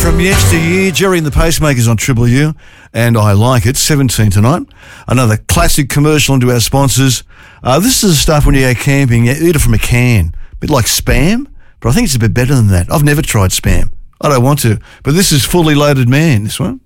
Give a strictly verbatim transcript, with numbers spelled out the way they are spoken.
from yesteryear, Jerry and the Pacemakers on Triple U, and I like it, seventeen tonight. Another classic commercial into our sponsors. Uh, this is the stuff when you go camping, you eat it from a can. A bit like Spam, but I think it's a bit better than that. I've never tried Spam. I don't want to, but this is Fully Loaded Man, this one.